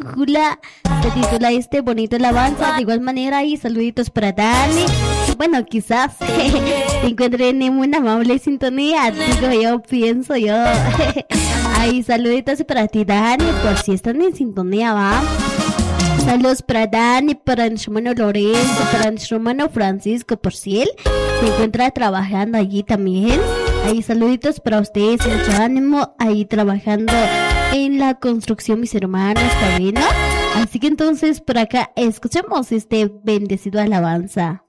película se titula Este bonito alabanza. De igual manera, y saluditos para Dani. Bueno, quizás se encuentren en una amable sintonía, digo yo, pienso yo. Ahí saluditos para ti, Dani, por si están en sintonía, va. Saludos para Dani, para nuestro hermano Lorenzo, para nuestro hermano Francisco, por si él se encuentra trabajando allí también. Ahí saluditos para ustedes, mucho ánimo, ahí trabajando en la construcción, mis hermanos, también, ¿no? Así que entonces por acá escuchemos este bendecido alabanza.